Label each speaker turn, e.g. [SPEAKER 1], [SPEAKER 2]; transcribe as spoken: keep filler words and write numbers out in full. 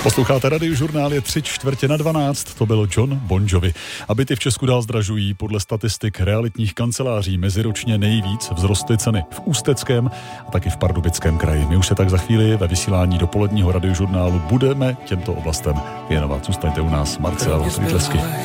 [SPEAKER 1] Posloucháte Radiožurnál, je tři čtvrtě na dvanáct, to byl John Bon Jovi. A byty v Česku dál zdražují. Podle statistik realitních kanceláří meziročně nejvíc vzrostly ceny v Ústeckém a taky v Pardubickém kraji. My už se tak za chvíli ve vysílání dopoledního Radiožurnálu budeme těmto oblastem věnovat. Zůstaňte u nás, Marcel Svítlesky.